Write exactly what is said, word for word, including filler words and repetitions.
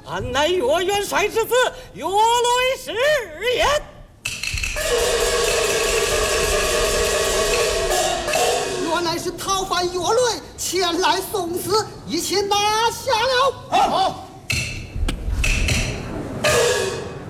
俺乃岳元帅之子岳雷是也。 原来是逃犯岳雷前来送死，一起拿下了。 好。